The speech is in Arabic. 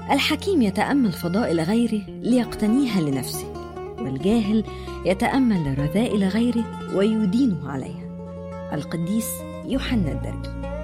الحكيم يتأمل فضائل غيره ليقتنيها لنفسه، والجاهل يتأمل رذائل غيره ويدينه عليها. القديس يوحنا الدرجي.